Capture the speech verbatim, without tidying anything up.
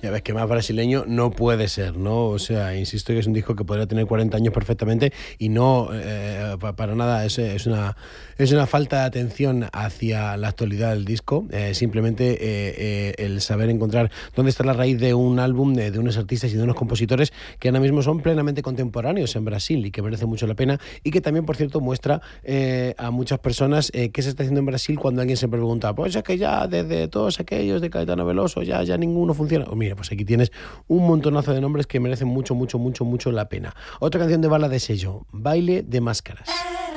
Ya ves que más brasileño no puede ser, ¿no? O sea, insisto que es un disco que podría tener cuarenta años perfectamente y no, eh, para nada, es, es, una, es una falta de atención hacia la actualidad del disco. Eh, simplemente eh, eh, el saber encontrar dónde está la raíz de un álbum, de, de unos artistas y de unos compositores que ahora mismo son plenamente contemporáneos en Brasil y que merece mucho la pena, y que también, por cierto, muestra eh, a muchas personas eh, qué se está haciendo en Brasil cuando alguien se pregunta, pues es que ya desde todos aquellos de Caetano Veloso ya, ya ninguno funciona. O mira, pues aquí tienes un montonazo de nombres que merecen mucho, mucho, mucho, mucho la pena. Otra canción de Bala de sello, Baile de Máscaras.